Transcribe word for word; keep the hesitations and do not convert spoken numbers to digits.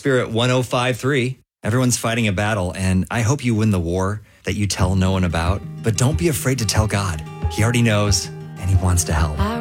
Spirit one oh five point three. Everyone's fighting a battle, and I hope you win the war that you tell no one about. But don't be afraid to tell God. He already knows, and he wants to help.